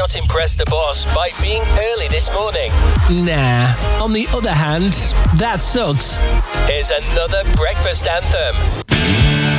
not impress the boss by being early this morning? Nah. On the other hand, that sucks. Here's another breakfast anthem.